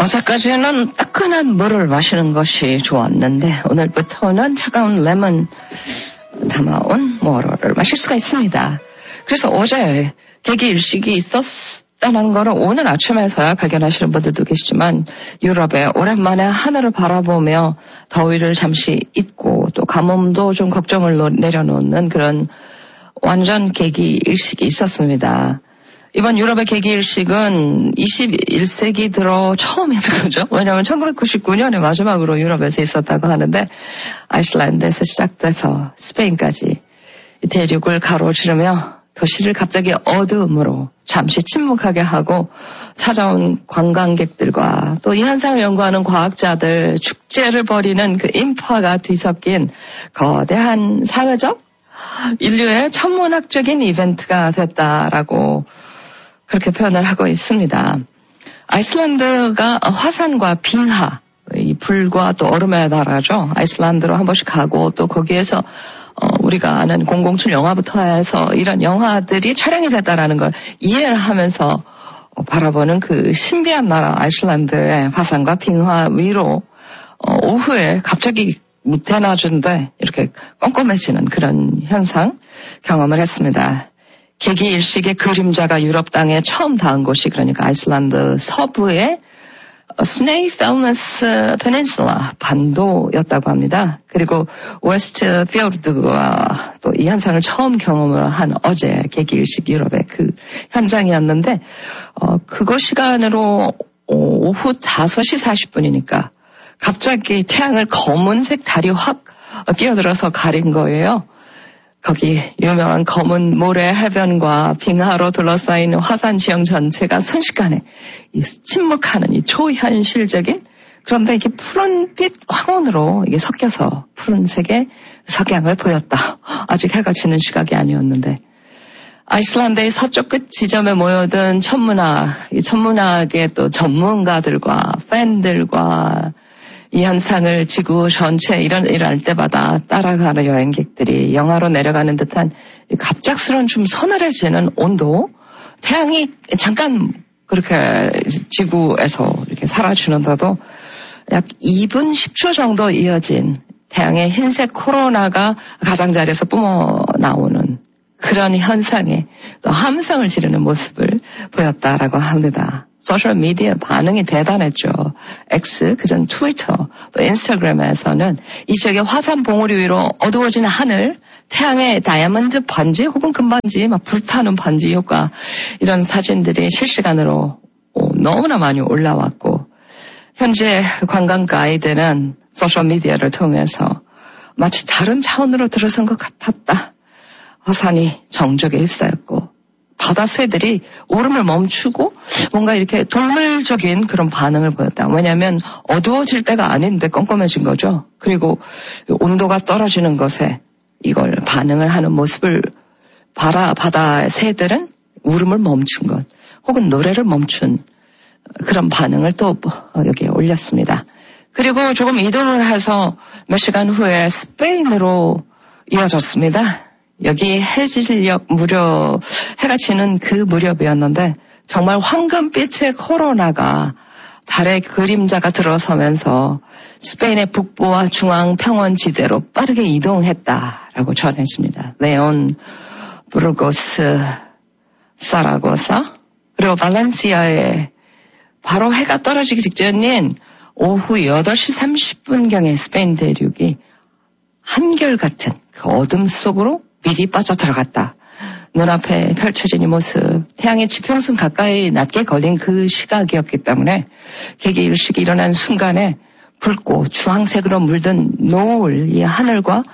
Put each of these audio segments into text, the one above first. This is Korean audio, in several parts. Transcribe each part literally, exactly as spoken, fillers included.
어제까지는 따끈한 물을 마시는 것이 좋았는데 오늘부터는 차가운 레몬 담아온 모로를 마실 수가 있습니다. 그래서 어제 개기일식이 있었다는 거를 오늘 아침에서야 발견하시는 분들도 계시지만 유럽에 오랜만에 하늘을 바라보며 더위를 잠시 잊고 또 가뭄도 좀 걱정을 내려놓는 그런 완전 개기일식이 있었습니다. 이번 유럽의 개기일식은 이십일 세기 들어 처음 있는 거죠. 왜냐하면 천구백구십구 년에 마지막으로 유럽에서 있었다고 하는데 아이슬란드에서 시작돼서 스페인까지 대륙을 가로지르며 도시를 갑자기 어두움으로 잠시 침묵하게 하고 찾아온 관광객들과 또 이 현상을 연구하는 과학자들 축제를 벌이는 그 인파가 뒤섞인 거대한 사회적 인류의 천문학적인 이벤트가 됐다라고 그렇게 표현을 하고 있습니다. 아이슬란드가 화산과 빙하, 이 불과 또 얼음의 나라죠. 아이슬란드로 한 번씩 가고 또 거기에서 어, 우리가 아는 공공칠 영화부터 해서 이런 영화들이 촬영이 됐다라는 걸 이해를 하면서 어, 바라보는 그 신비한 나라 아이슬란드의 화산과 빙하 위로 어, 오후에 갑자기 무태나준데 이렇게 껌껌해지는 그런 현상 경험을 했습니다. 개기일식의 그림자가 유럽 땅에 처음 닿은 곳이 그러니까 아이슬란드 서부의 스네이펠메스 페닌슐라 반도였다고 합니다. 그리고 웨스트 피어르드가 또 이 현상을 처음 경험을 한 어제 개기일식 유럽의 그 현장이었는데 어, 그거 시간으로 오후 다섯 시 사십 분이니까 갑자기 태양을 검은색 달이 확 뛰어들어서 가린 거예요. 거기 유명한 검은 모래 해변과 빙하로 둘러싸인 화산 지형 전체가 순식간에 이 침묵하는 이 초현실적인 그런데 이게 푸른빛 황혼으로 이게 섞여서 푸른색의 석양을 보였다. 아직 해가 지는 시각이 아니었는데 아이슬란드의 서쪽 끝 지점에 모여든 천문학, 이 천문학의 또 전문가들과 팬들과 이 현상을 지구 전체 이런 일할 때마다 따라가는 여행객들이 영하로 내려가는 듯한 갑작스러운 좀 서늘해지는 온도, 태양이 잠깐 그렇게 지구에서 이렇게 사라지는데도 약 이 분 십 초 정도 이어진 태양의 흰색 코로나가 가장자리에서 뿜어 나오는 그런 현상에 또 함성을 지르는 모습을 보였다라고 합니다. 소셜미디어 반응이 대단했죠. X, 그전 트위터, 또 인스타그램에서는 이 지역의 화산 봉우리 위로 어두워진 하늘, 태양의 다이아몬드 반지 혹은 금반지, 막 불타는 반지 효과 이런 사진들이 실시간으로 너무나 많이 올라왔고 현재 관광 가이드는 소셜미디어를 통해서 마치 다른 차원으로 들어선 것 같았다. 화산이 정적에 휩싸였고 바다 새들이 오름을 멈추고 뭔가 이렇게 동물적인 그런 반응을 보였다. 왜냐하면 어두워질 때가 아닌데 껌껌해진 거죠. 그리고 온도가 떨어지는 것에 이걸 반응을 하는 모습을 바라 바다 새들은 울음을 멈춘 것 혹은 노래를 멈춘 그런 반응을 또 여기에 올렸습니다. 그리고 조금 이동을 해서 몇 시간 후에 스페인으로 이어졌습니다. 여기 해질녘 무렵, 해가 지는 그 무렵이었는데 정말 황금빛의 코로나가 달의 그림자가 들어서면서 스페인의 북부와 중앙 평원지대로 빠르게 이동했다라고 전해집니다. 레온, 부르고스, 사라고사, 그리고 발렌시아에 바로 해가 떨어지기 직전인 오후 여덟 시 삼십 분경에 스페인 대륙이 한결같은 그 어둠 속으로 미리 빠져들어갔다. 눈앞에 펼쳐진 이 모습, 태양의 지평선 가까이 낮게 걸린 그 시각이었기 때문에 개기일식이 일어난 순간에 붉고 주황색으로 물든 노을, 이 하늘과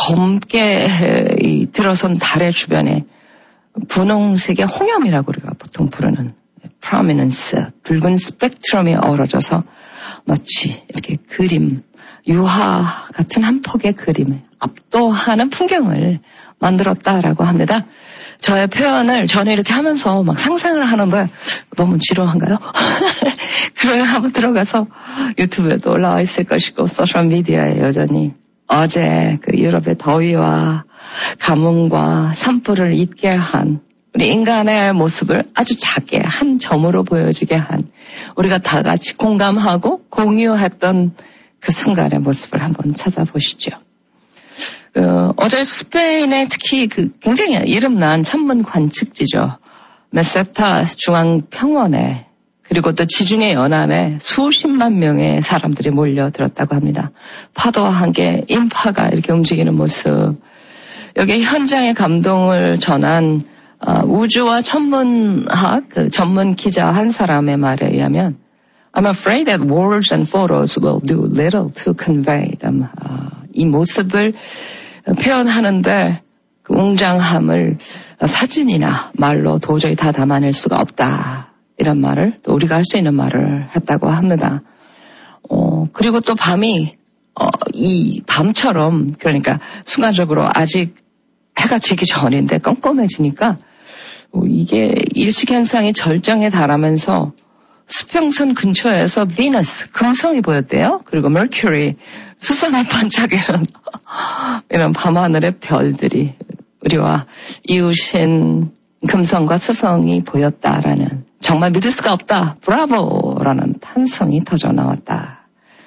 검게 이 들어선 달의 주변에 분홍색의 홍염이라고 우리가 보통 부르는 prominence, 붉은 스펙트럼이 어우러져서 마치 이렇게 그림, 유화 같은 한 폭의 그림에 압도하는 풍경을 만들었다라고 합니다. 저의 표현을 저는 이렇게 하면서 막 상상을 하는데 너무 지루한가요? 그걸 하고 들어가서 유튜브에도 올라와 있을 것이고 소셜미디어에 여전히 어제 그 유럽의 더위와 가뭄과 산불을 잊게 한 우리 인간의 모습을 아주 작게 한 점으로 보여지게 한 우리가 다 같이 공감하고 공유했던 그 순간의 모습을 한번 찾아보시죠. 그, 어제 스페인의 특히 그 굉장히 이름난 천문 관측지죠. 메세타 중앙평원에 그리고 또 지중해 연안에 수십만 명의 사람들이 몰려들었다고 합니다. 파도와 함께 인파가 이렇게 움직이는 모습. 여기 현장의 감동을 전한 어, 우주와 천문학 그 전문 기자 한 사람의 말에 의하면 I'm afraid that words and photos will do little to convey them. 어, 이 모습을 표현하는데 그 웅장함을 사진이나 말로 도저히 다 담아낼 수가 없다. 이런 말을 또 우리가 할 수 있는 말을 했다고 합니다. 어, 그리고 또 밤이 어, 이 밤처럼 그러니까 순간적으로 아직 해가 지기 전인데 껌껌해지니까 어, 이게 일식현상이 절정에 달하면서 수평선 근처에서 비너스, 금성이 보였대요. 그리고 머큐리, 수성이 반짝이는 이런 밤하늘의 별들이 우리와 이웃인 금성과 수성이 보였다라는 정말 믿을 수가 없다. 브라보라는 탄성이 터져 나왔다.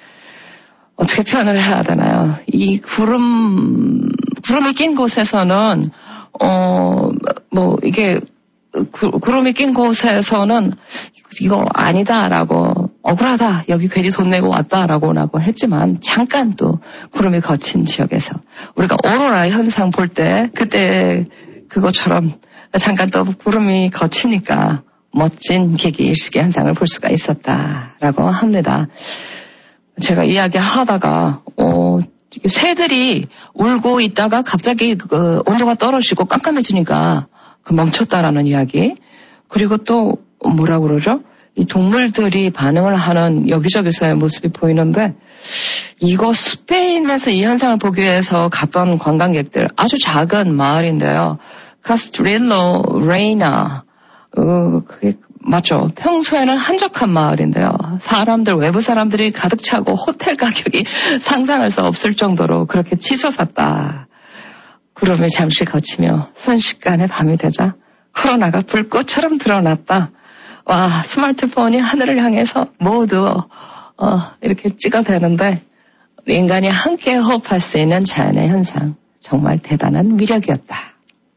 어떻게 표현을 해야 되나요? 이 구름, 구름이 낀 곳에서는, 어, 뭐, 이게, 구, 구름이 낀 곳에서는 이거 아니다라고, 억울하다. 여기 괜히 돈 내고 왔다라고 라고 했지만, 잠깐 또 구름이 거친 지역에서, 우리가 오로라 현상 볼 때, 그때 그것처럼 잠깐 또 구름이 거치니까, 멋진 계기일식의 현상을 볼 수가 있었다라고 합니다. 제가 이야기하다가 어, 새들이 울고 있다가 갑자기 그 온도가 떨어지고 깜깜해지니까 그 멈췄다라는 이야기. 그리고 또 뭐라고 그러죠? 이 동물들이 반응을 하는 여기저기서의 모습이 보이는데 이거 스페인에서 이 현상을 보기 위해서 갔던 관광객들 아주 작은 마을인데요. 카스트릴로 레이나 어, 그게 맞죠. 평소에는 한적한 마을인데요. 사람들, 외부 사람들이 가득 차고 호텔 가격이 상상할 수 없을 정도로 그렇게 치솟았다. 구름이 잠시 거치며 순식간에 밤이 되자 코로나가 불꽃처럼 드러났다. 와, 스마트폰이 하늘을 향해서 모두 어, 이렇게 찍어대는데 인간이 함께 호흡할 수 있는 자연의 현상. 정말 대단한 위력이었다.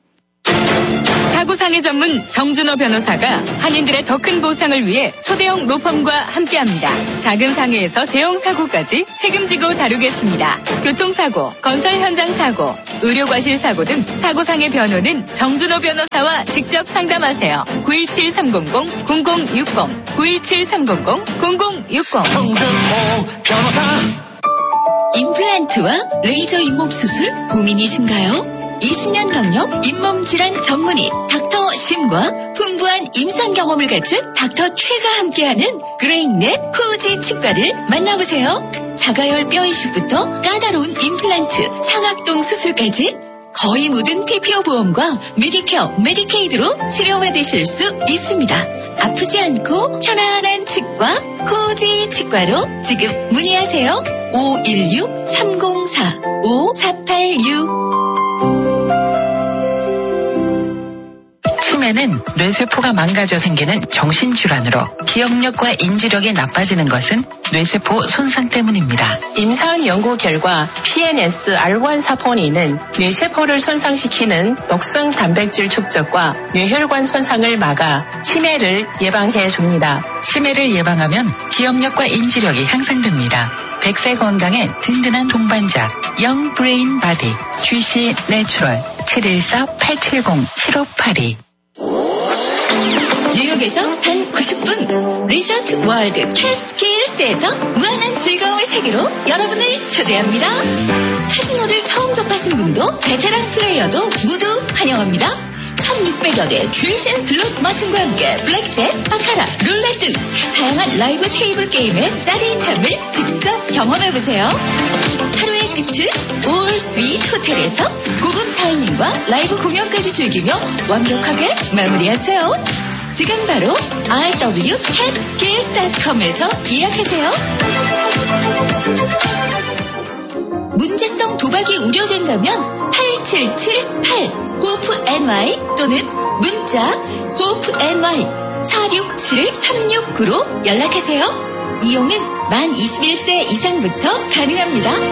사고상해 전문 정준호 변호사가 한인들의 더 큰 보상을 위해 초대형 로펌과 함께합니다. 작은 상해에서 대형 사고까지 책임지고 다루겠습니다. 교통사고, 건설 현장 사고, 의료과실 사고 등 사고상해 변호는 정준호 변호사와 직접 상담하세요. 구일칠 삼공공 공공육공 구일칠 삼공공 공공육공 정준호 변호사. 임플란트와 레이저 잇몸 수술 고민이신가요? 이십 년 경력 잇몸 질환 전문의 닥터 심과 풍부한 임상 경험을 갖춘 닥터 최가 함께하는 그레인넷 코지 치과를 만나보세요. 자가열 뼈 이식부터 까다로운 임플란트, 상악동 수술까지 거의 모든 피피오 보험과 메디케어, 메디케이드로 치료받으실 수 있습니다. 아프지 않고 편안한 치과 코지 치과로 지금 문의하세요. 오일육 삼공사 오사팔육. 치매는 뇌세포가 망가져 생기는 정신질환으로 기억력과 인지력이 나빠지는 것은 뇌세포 손상 때문입니다. 임상 연구 결과 피엔에스 알 원 사포닌은 뇌세포를 손상시키는 독성 단백질 축적과 뇌혈관 손상을 막아 치매를 예방해 줍니다. 치매를 예방하면 기억력과 인지력이 향상됩니다. 백 세 건강의 든든한 동반자 영 브레인 바디 지씨 내추럴 칠일사 팔칠공 칠오팔이. 뉴욕에서 단 구십 분 리조트 월드 캐스킬스에서 무한한 즐거움의 세계로 여러분을 초대합니다. 카지노를 처음 접하신 분도 베테랑 플레이어도 모두 환영합니다. 천육백여 대 최신 슬롯 머신과 함께 블랙잭, 바카라, 룰렛 등 다양한 라이브 테이블 게임의 짜릿함을 직접 경험해보세요. 하루의 끝은 올 스윗 호텔에서 고급 다이닝과 라이브 공연까지 즐기며 완벽하게 마무리하세요. 지금 바로 알더블유 캡스킬스 닷컴에서 예약하세요. 문제성 도박이 우려된다면 팔칠칠팔 호프엔와이 또는 문자 호프엔와이 사육칠 삼육구로 연락하세요. 이용은 만 이십일 세 이상부터 가능합니다.